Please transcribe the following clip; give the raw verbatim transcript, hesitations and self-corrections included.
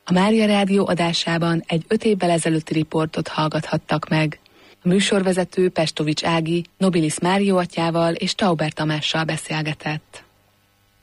A Mária Rádió adásában egy öt évvel ezelőtti riportot hallgathattak meg. A műsorvezető Pestovics Ági Nobilis Mário atyával és Tauber Tamással beszélgetett.